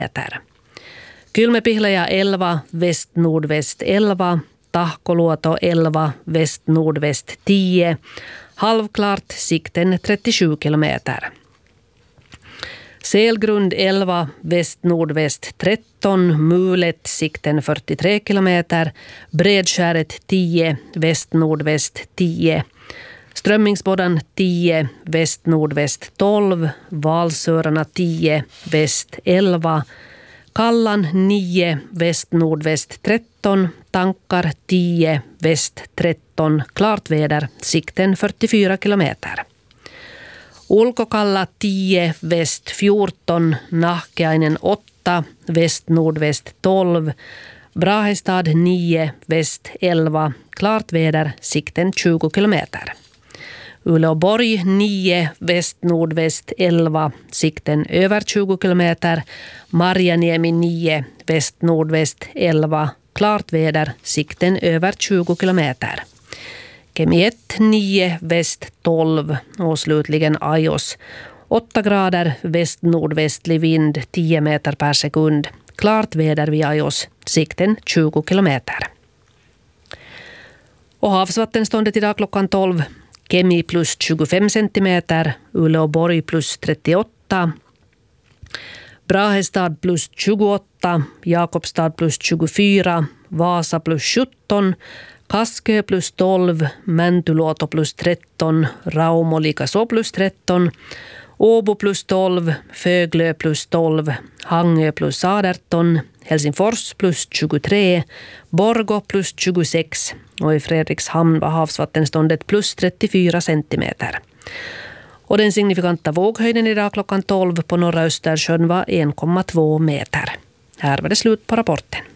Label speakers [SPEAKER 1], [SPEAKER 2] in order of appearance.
[SPEAKER 1] Kylmepihleja 11, väst-nordväst 11, Tahkoluoto 11, väst-nordväst 10, halvklart, sikten 37 kilometer. Selgrund 11, väst-nordväst 13, mulet, sikten 43 kilometer, Bredskäret 10, väst-nordväst 10, Strömmingsbodan 10, väst-nordväst 12, Valsörarna 10, väst 11, Kallan 9, väst-nordväst 13, Tankar 10, väst 13, klart väder, sikten 44 kilometer. Ulkokalla 10, väst 14, Nahkeainen 8, väst-nordväst 12, Brahestad 9, väst 11, klart väder, sikten 20 kilometer. Uleåborg 9, väst-nordväst 11, sikten över 20 kilometer. Marjaniemi 9, väst-nordväst 11, klart väder, sikten över 20 kilometer. Kemi 1, 9, väst 12 och slutligen Ajos 8 grader, väst-nordvästlig vind 10 meter per sekund. Klart väder vid Ajos, sikten 20 kilometer. Och havsvattenståndet idag klockan 12. Kemi plus 25 centimeter, Uleåborg plus 38, Brahestad plus 28, Jakobstad plus 24, Vasa plus 17, Kaskö plus 12, Mäntyluoto plus 13, Raumo likaså plus 13, Åbo plus 12, Föglö plus 12, Hangö plus 18, Helsingfors plus 23, Borgå plus 26 och i Fredrikshamn var havsvattenståndet plus 34 centimeter. Och den signifikanta våghöjden idag klockan 12 på norra Östersjön var 1,2 meter. Här var det slut på rapporten.